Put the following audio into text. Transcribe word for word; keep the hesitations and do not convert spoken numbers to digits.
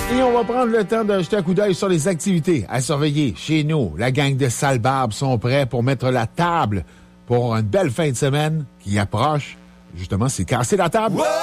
Et on va prendre le temps de jeter un coup d'œil sur les activités à surveiller chez nous. La gang de sales barbes sont prêts pour mettre la table pour une belle fin de semaine qui approche. Justement, c'est casser la table. Ouais!